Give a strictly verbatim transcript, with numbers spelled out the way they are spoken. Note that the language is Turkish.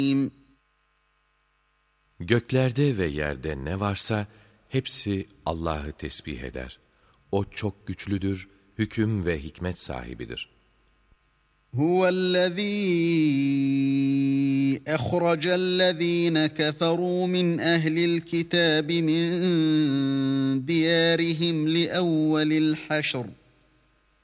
Göklerde ve yerde ne varsa hepsi Allah'ı tesbih eder. O çok güçlüdür, hüküm ve hikmet sahibidir. Huvellezî ehracellezîne keferû min ehlil kitâbi min diyârihim li evvelil haşr.